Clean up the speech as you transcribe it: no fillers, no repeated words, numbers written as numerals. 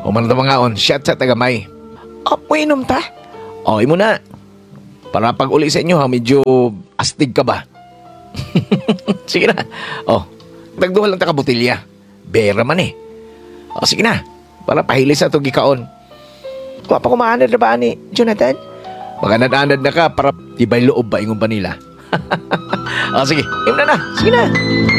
O man ito mga on, shot sa tagamay. Apo inom ta? O, imo na. Para pag uli sa inyo ha, medyo astig ka ba? Sige na. O, dagduhan lang ta ka botilya. Bera man eh. O, sige na. Para pahilis sa ito gikaon. Wa pa kumaanad na ba ni Jonathan? Maganad-anad na ka para tibay loob ba ingon pa nila. O, sige. Imo na na. Sige na.